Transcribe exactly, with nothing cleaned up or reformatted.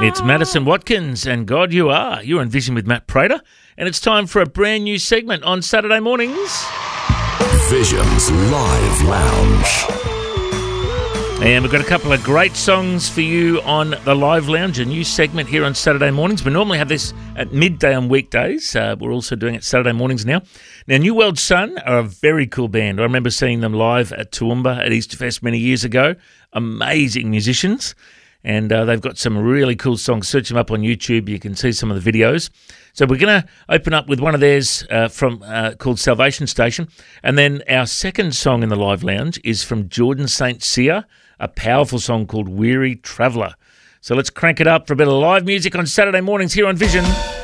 It's Madison Watkins and God You Are. You're on Vision with Matt Prater, and it's time for a brand new segment on Saturday mornings. Vision's Live Lounge. And we've got a couple of great songs for you on the Live Lounge, a new segment here on Saturday mornings. We normally have this at midday on weekdays. Uh, we're also doing it Saturday mornings now. Now, New World Sun are a very cool band. I remember seeing them live at Toowoomba at Easterfest many years ago. Amazing musicians. And uh, they've got some really cool songs. Search them up on YouTube. You can see some of the videos. So we're going to open up with one of theirs uh, from uh, called Salvation Station. And then our second song in the Live Lounge is from Jordan Saint Cyr, a powerful song called Weary Traveller. So let's crank it up for a bit of live music on Saturday mornings here on Vision.